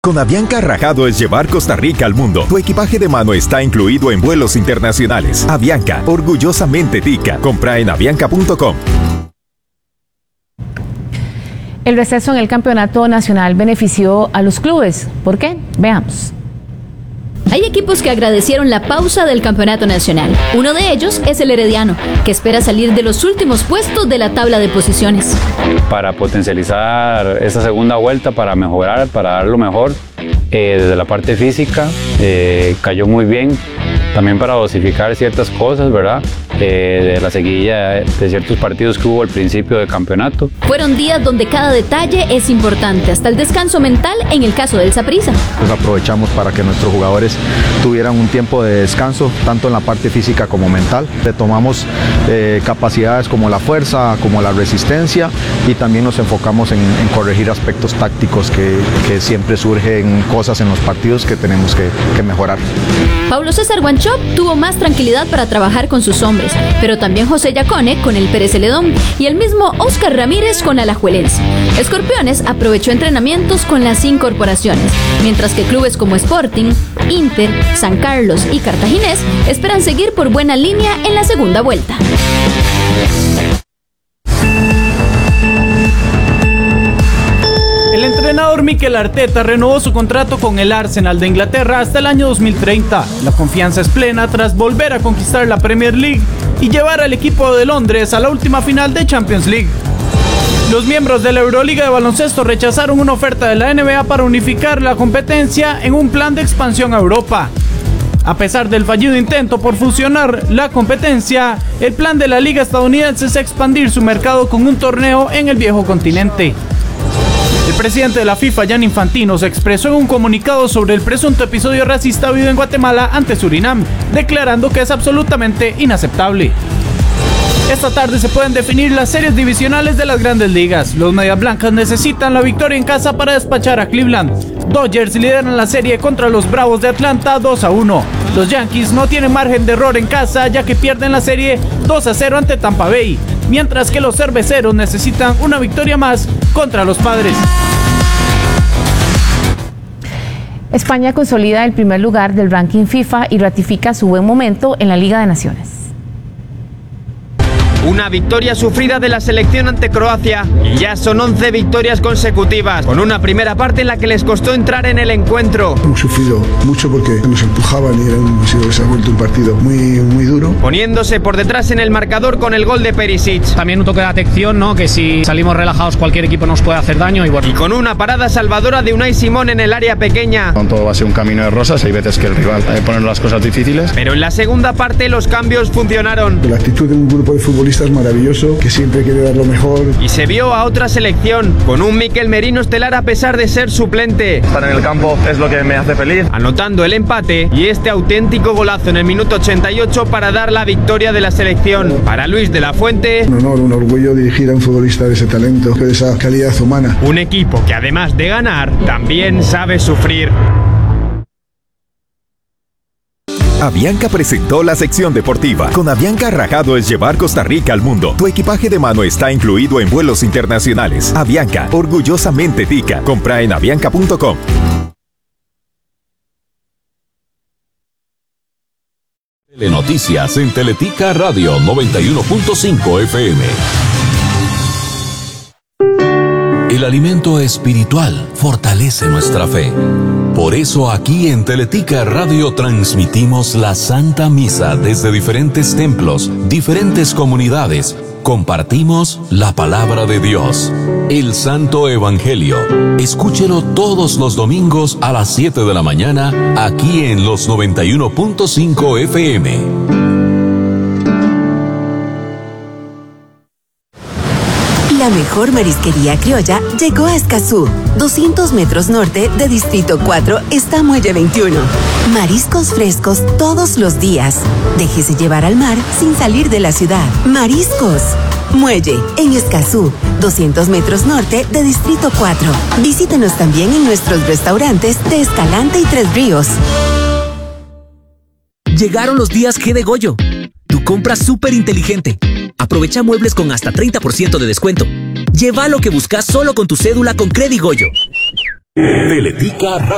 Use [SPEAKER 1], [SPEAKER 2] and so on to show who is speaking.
[SPEAKER 1] Con Avianca Rajado es llevar Costa Rica al mundo. Tu equipaje de mano está incluido en vuelos internacionales. Avianca, orgullosamente tica. Compra en avianca.com.
[SPEAKER 2] El receso en el campeonato nacional benefició a los clubes. ¿Por qué? Veamos.
[SPEAKER 3] Hay equipos que agradecieron la pausa del campeonato nacional. Uno de ellos es el Herediano, que espera salir de los últimos puestos de la tabla de posiciones.
[SPEAKER 4] Para potencializar esta segunda vuelta, para mejorar, para dar lo mejor, desde la parte física, cayó muy bien. También para dosificar ciertas cosas, ¿verdad? De la seguidilla de ciertos partidos que hubo al principio del campeonato.
[SPEAKER 3] Fueron días donde cada detalle es importante, hasta el descanso mental en el caso del Saprissa.
[SPEAKER 5] Pues aprovechamos para que nuestros jugadores tuvieran un tiempo de descanso, tanto en la parte física como mental. Retomamos capacidades como la fuerza, como la resistencia, y también nos enfocamos en corregir aspectos tácticos que siempre surgen cosas en los partidos que tenemos que mejorar.
[SPEAKER 3] Paulo César Guanchop tuvo más tranquilidad para trabajar con sus hombres, pero también José Yacone con el Pérez Celedón y el mismo Óscar Ramírez con Alajuelense. Escorpiones aprovechó entrenamientos con las incorporaciones, mientras que clubes como Sporting, Inter, San Carlos y Cartaginés esperan seguir por buena línea en la segunda vuelta.
[SPEAKER 6] El entrenador Mikel Arteta renovó su contrato con el Arsenal de Inglaterra hasta el año 2030. La confianza es plena tras volver a conquistar la Premier League y llevar al equipo de Londres a la última final de Champions League. Los miembros de la Euroliga de baloncesto rechazaron una oferta de la NBA para unificar la competencia en un plan de expansión a Europa. A pesar del fallido intento por fusionar la competencia, el plan de la liga estadounidense es expandir su mercado con un torneo en el viejo continente. El presidente de la FIFA, Gianni Infantino, se expresó en un comunicado sobre el presunto episodio racista habido en Guatemala ante Surinam, declarando que es absolutamente inaceptable. Esta tarde se pueden definir las series divisionales de las grandes ligas. Los Medias Blancas necesitan la victoria en casa para despachar a Cleveland. Dodgers lideran la serie contra los Bravos de Atlanta 2-1. Los Yankees no tienen margen de error en casa, ya que pierden la serie 2-0 ante Tampa Bay, mientras que los Cerveceros necesitan una victoria más contra los Padres.
[SPEAKER 2] España consolida el primer lugar del ranking FIFA y ratifica su buen momento en la Liga de Naciones.
[SPEAKER 7] Una victoria sufrida de la selección ante Croacia y ya son 11 victorias consecutivas, con una primera parte en la que les costó entrar en el encuentro.
[SPEAKER 8] Hemos sufrido mucho porque nos empujaban y se ha vuelto un partido muy duro.
[SPEAKER 7] Poniéndose por detrás en el marcador con el gol de Perisic.
[SPEAKER 9] También un toque de atención, ¿no? Que si salimos relajados cualquier equipo nos puede hacer daño. Y
[SPEAKER 7] con una parada salvadora de Unai Simón en el área pequeña.
[SPEAKER 5] No todo va a ser un camino de rosas, hay veces que el rival pone las cosas difíciles.
[SPEAKER 7] Pero en la segunda parte los cambios funcionaron.
[SPEAKER 8] La actitud de un grupo de futbolistas es maravilloso, que siempre quiere dar lo mejor.
[SPEAKER 7] Y se vio a otra selección, con un Mikel Merino estelar a pesar de ser suplente.
[SPEAKER 5] Estar en el campo es lo que me hace feliz.
[SPEAKER 7] Anotando el empate y este auténtico golazo en el minuto 88 para dar la victoria de la selección. Para Luis de la Fuente,
[SPEAKER 8] un honor, un orgullo dirigir a un futbolista de ese talento, de esa calidad humana.
[SPEAKER 7] Un equipo que además de ganar, también sabe sufrir.
[SPEAKER 1] Avianca presentó la sección deportiva. Con Avianca Rajado es llevar Costa Rica al mundo. Tu equipaje de mano está incluido en vuelos internacionales. Avianca, orgullosamente tica. Compra en avianca.com.
[SPEAKER 10] Telenoticias en Teletica Radio 91.5 FM. El alimento espiritual fortalece nuestra fe. Por eso aquí en Teletica Radio transmitimos la Santa Misa desde diferentes templos, diferentes comunidades. Compartimos la palabra de Dios, el Santo Evangelio. Escúchelo todos los domingos a las 7 de la mañana aquí en los 91.5 FM.
[SPEAKER 11] La mejor marisquería criolla llegó a Escazú. 200 metros norte de Distrito 4 está Muelle 21. Mariscos frescos todos los días. Déjese llevar al mar sin salir de la ciudad. Mariscos. Muelle, en Escazú, 200 metros norte de Distrito 4. Visítenos también en nuestros restaurantes de Escalante y Tres Ríos.
[SPEAKER 12] Llegaron los días G de Goyo. Tu compra súper inteligente. Aprovecha muebles con hasta 30% de descuento. Lleva lo que buscas solo con tu cédula con Credigoyo.
[SPEAKER 10] Teletica Radio.